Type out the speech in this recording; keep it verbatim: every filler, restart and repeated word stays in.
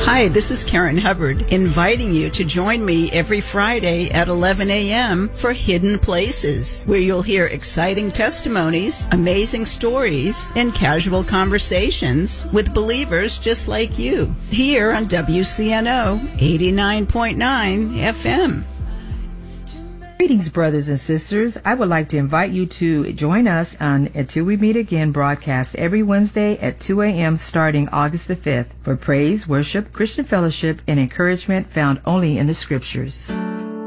Hi, this is Karen Hubbard, inviting you to join me every Friday at eleven a.m. for Hidden Places, where you'll hear exciting testimonies, amazing stories, and casual conversations with believers just like you, here on W C N O eighty-nine point nine F M. Greetings, brothers and sisters. I would like to invite you to join us on Until We Meet Again broadcast every Wednesday at two a.m. starting August the fifth for praise, worship, Christian fellowship, and encouragement found only in the Scriptures.